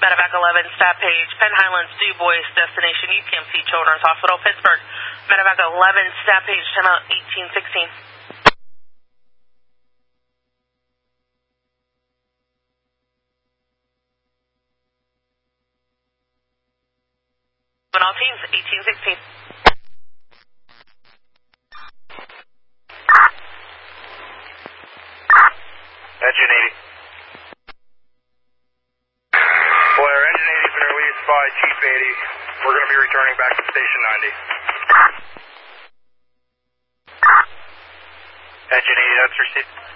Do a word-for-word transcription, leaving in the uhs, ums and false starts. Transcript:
Medevac eleven, stat page, Penn Highlands, Du Bois, destination U P M C Children's Hospital, Pittsburgh. Medevac eleven, stat page, ten out eighteen sixteen. All teams, eighteen sixteen. Engine eighty. Blair, engine eighty been released by Chief eighty. We're going to be returning back to Station ninety. Engine eighty, that's received.